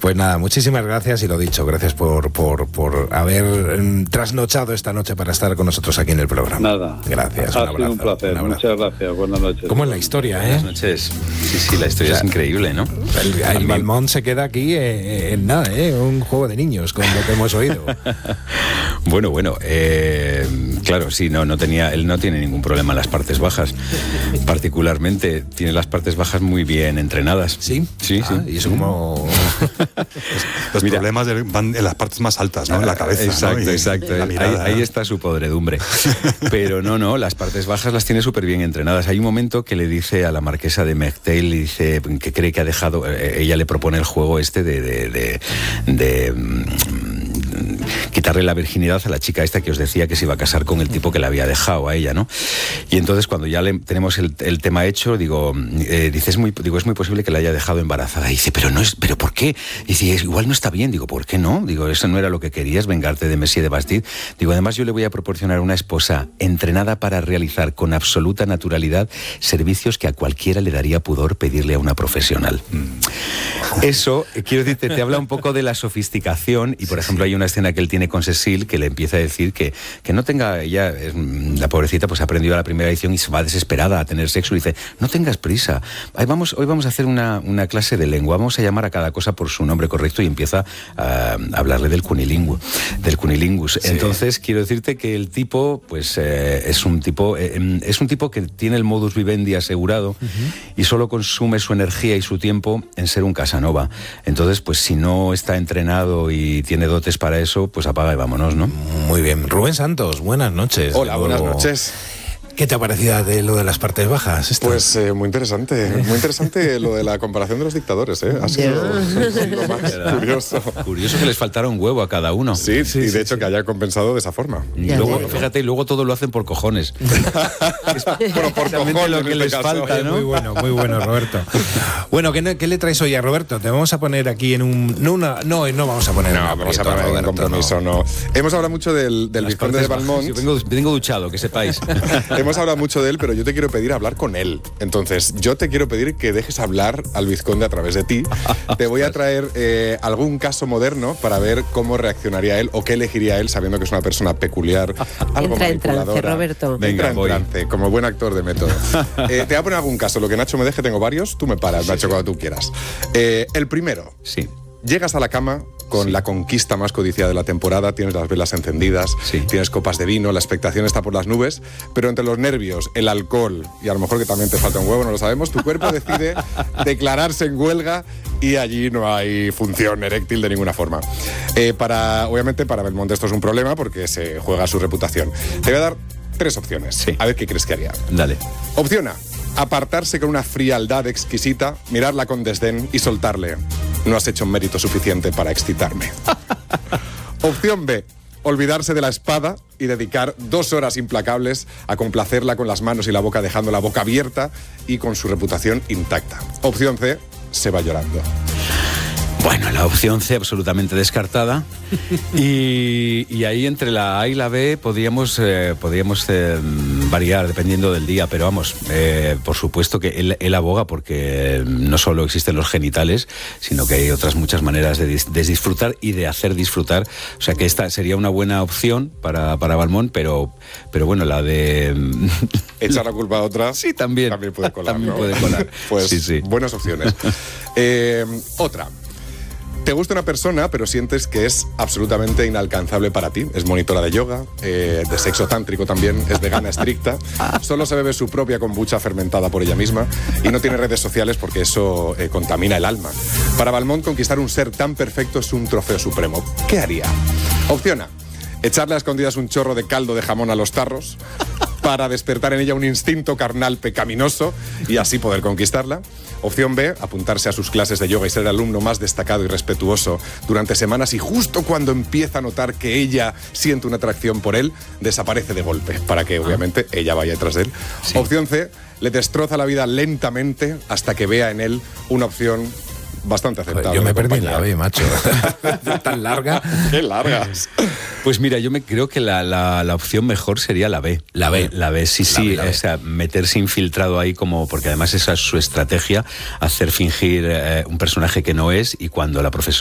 Pues nada, muchísimas gracias y lo dicho, gracias por haber trasnochado esta noche para estar con nosotros aquí en el programa. Nada. Gracias. Ha sido un placer. Muchas gracias. Buenas noches. ¿Cómo es la historia, Buenas noches. Sí, la historia es increíble, ¿no? El Balmón se queda aquí en nada, un juego de niños, con lo que hemos oído. Bueno, claro, sí, él no tiene ningún problema en las partes bajas. Particularmente, tiene las partes bajas muy bien entrenadas. ¿Sí? Sí. Y eso como... Los problemas van en las partes más altas, ¿no? En la cabeza. Exacto. La mirada. Ahí está su podredumbre. Pero no, las partes bajas las tiene súper bien entrenadas. Hay un momento que le dice a la marquesa de Merteuil, le dice que cree que ha dejado... ella le propone el juego este de quitarle la virginidad a la chica esta que os decía que se iba a casar con el tipo que la había dejado a ella, ¿no? Y entonces cuando ya tenemos el tema hecho, es muy posible que la haya dejado embarazada. Y dice, pero ¿por qué? Y dice, igual no está bien. Digo, ¿por qué no? Digo, eso no era lo que querías, vengarte de Messier de Bastide. Digo, además yo le voy a proporcionar una esposa entrenada para realizar con absoluta naturalidad servicios que a cualquiera le daría pudor pedirle a una profesional. Eso, quiero decirte, te habla un poco de la sofisticación y, por ejemplo, hay una escena que él tiene con Cecile que le empieza a decir que no tenga, ella, la pobrecita, pues ha aprendido a la primera edición y se va desesperada a tener sexo y dice, no tengas prisa, hoy vamos a hacer una clase de lengua, vamos a llamar a cada cosa por su nombre correcto y empieza a hablarle del cunilingus. Sí. Entonces, quiero decirte que el tipo, pues es un tipo que tiene el modus vivendi asegurado y solo consume su energía y su tiempo en ser un Casanova. Entonces, pues si no está entrenado y tiene dotes para eso, pues apaga y vámonos, ¿no? Muy bien. Rubén Santos, buenas noches. Hola, buenas noches. ¿Qué te ha parecido de lo de las partes bajas? Pues muy interesante lo de la comparación de los dictadores, ha sido lo más curioso. Curioso que les faltara un huevo a cada uno. Sí, y de hecho que haya compensado de esa forma. Y luego, fíjate, y luego todo lo hacen por cojones. Bueno, por cojones lo que les falta, ¿no? Muy bueno, Roberto. Bueno, ¿qué le traes hoy a Roberto? Te vamos a poner aquí en un... No vamos a poner en un compromiso, no. Hemos hablado mucho del vizconde de Valmont. Sí, vengo duchado, que sepáis. Hemos hablado mucho de él, pero yo te quiero pedir hablar con él. Entonces, yo te quiero pedir que dejes hablar al vizconde a través de ti. Te voy a traer algún caso moderno para ver cómo reaccionaría él o qué elegiría él, sabiendo que es una persona peculiar, algo Entra en trance, Roberto. Entra en trance, como buen actor de método. Te voy a poner algún caso. Lo que Nacho me deje, tengo varios. Tú me paras, Nacho, cuando tú quieras. El primero. Sí. Llegas a la cama con la conquista más codiciada de la temporada, tienes las velas encendidas, tienes copas de vino, la expectación está por las nubes, pero entre los nervios, el alcohol y a lo mejor que también te falta un huevo, no lo sabemos, tu cuerpo decide declararse en huelga y allí no hay función eréctil de ninguna forma. Obviamente para Belmonte esto es un problema porque se juega su reputación. Te voy a dar 3 opciones, a ver qué crees que haría. Dale. Opción A, apartarse con una frialdad exquisita, mirarla con desdén y soltarle. No has hecho un mérito suficiente para excitarme. Opción B, olvidarse de la espada y dedicar 2 horas implacables a complacerla con las manos y la boca, dejando la boca abierta y con su reputación intacta. Opción C, se va llorando. Bueno, la opción C absolutamente descartada y ahí entre la A y la B podríamos variar dependiendo del día, pero vamos, por supuesto que él aboga porque no solo existen los genitales, sino que hay otras muchas maneras de disfrutar y de hacer disfrutar, o sea que esta sería una buena opción para Valmont, pero bueno, la de... Echar la culpa a otra. Sí, también puede colar. También puede colar. Pues sí. Buenas opciones. Otra. Te gusta una persona, pero sientes que es absolutamente inalcanzable para ti. Es monitora de yoga, de sexo tántrico también, es vegana estricta, solo se bebe su propia kombucha fermentada por ella misma y no tiene redes sociales porque eso contamina el alma. Para Valmont, conquistar un ser tan perfecto es un trofeo supremo. ¿Qué haría? Opción A, echarle a escondidas un chorro de caldo de jamón a los tarros para despertar en ella un instinto carnal pecaminoso y así poder conquistarla. Opción B, apuntarse a sus clases de yoga y ser el alumno más destacado y respetuoso durante semanas y justo cuando empieza a notar que ella siente una atracción por él, desaparece de golpe para que obviamente ella vaya detrás de él. Sí. Opción C, le destroza la vida lentamente hasta que vea en él una opción bastante aceptable. Yo me perdí en la B, macho. Tan larga. Qué largas. Pues mira, yo creo que la opción mejor sería la B. La B, sí. La B. O sea, meterse infiltrado ahí como... Porque además esa es su estrategia, hacer fingir un personaje que no es y cuando la profesora